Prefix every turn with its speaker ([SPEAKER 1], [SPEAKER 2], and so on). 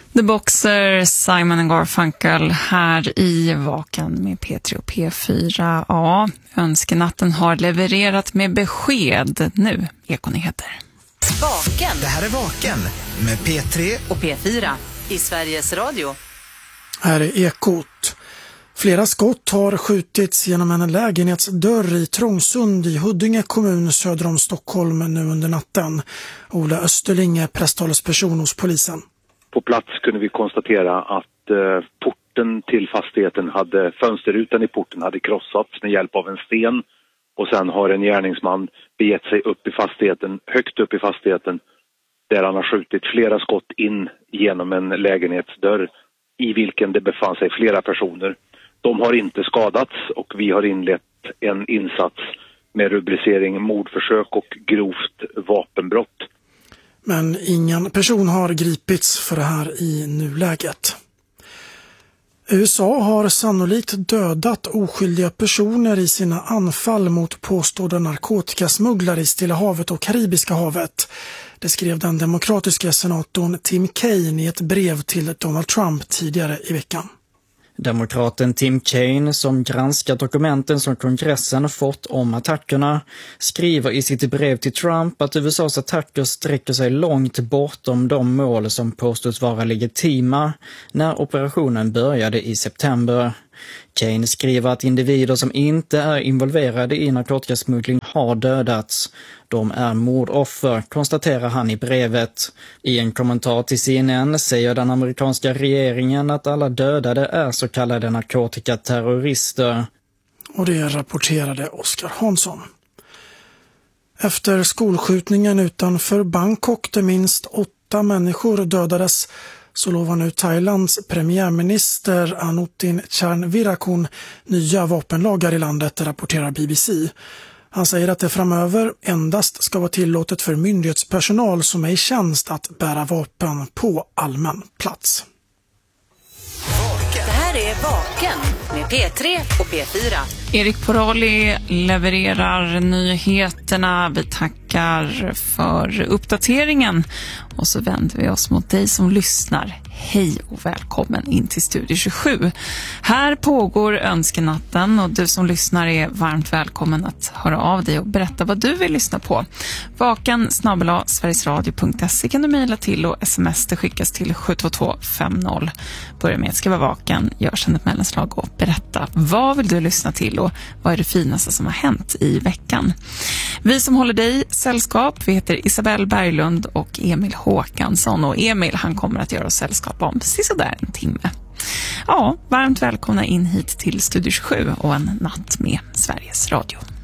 [SPEAKER 1] The Boxer, Simon & Garfunkel här i Vaken med P3 och P4. Ja, önskenatten har levererat med besked. Nu, Ekonyheter.
[SPEAKER 2] Vaken.
[SPEAKER 3] Det här är Vaken med P3
[SPEAKER 2] och P4 i Sveriges Radio.
[SPEAKER 4] Här är Ekot. Flera skott har skjutits genom en lägenhetsdörr i Trångsund i Huddinge kommun söder om Stockholm nu under natten. Ola Österling är presstalesperson hos polisen.
[SPEAKER 5] På plats kunde vi konstatera att porten till fastigheten fönsterrutan i porten hade krossats med hjälp av en sten. Och sen har en gärningsman begett sig upp i fastigheten, högt upp i fastigheten, där han har skjutit flera skott in genom en lägenhetsdörr i vilken det befann sig flera personer. De har inte skadats och vi har inlett en insats med rubricering mordförsök och grovt vapenbrott.
[SPEAKER 4] Men ingen person har gripits för det här i nuläget. USA har sannolikt dödat oskyldiga personer i sina anfall mot påstådda narkotikasmugglare i Stilla havet och Karibiska havet. Det skrev den demokratiska senatorn Tim Kaine i ett brev till Donald Trump tidigare i veckan.
[SPEAKER 6] Demokraten Tim Kaine, som granskat dokumenten som kongressen fått om attackerna, skriver i sitt brev till Trump att USAs attacker sträcker sig långt bortom de mål som påstås vara legitima när operationen började i september. Kaine skriver att individer som inte är involverade i narkotikasmuggling har dödats. De är mordoffer, konstaterar han i brevet. I en kommentar till CNN säger den amerikanska regeringen att alla dödade är så kallade narkotikaterrorister.
[SPEAKER 4] Och det rapporterade Oskar Hansson. Efter skolskjutningen utanför Bangkok där minst 8 människor dödades så lovar nu Thailands premiärminister Anutin Charnvirakul nya vapenlagar i landet, rapporterar BBC. Han säger att det framöver endast ska vara tillåtet för myndighetspersonal som är i tjänst att bära vapen på allmän plats.
[SPEAKER 2] Det här är Vaken med P3 och P4.
[SPEAKER 1] Erik Porolli levererar nyheterna. Vi tackar för uppdateringen. Och så vänder vi oss mot dig som lyssnar. Hej och välkommen in till Studio 27. Här pågår önskenatten och du som lyssnar är varmt välkommen att höra av dig och berätta vad du vill lyssna på. vaken@sverigesradio.se kan du mejla till och sms det skickas till 72250. Börja med att skriva vaken, gör sedan ett mellanslag och berätta vad vill du lyssna till och vad är det finaste som har hänt i veckan. Vi som håller dig sällskap, vi heter Isabelle Berglund och Emil Håkansson, och Emil han kommer att göra oss sällskap om precis sådär en timme. Ja, varmt välkomna in hit till Studio 27 och en natt med Sveriges Radio.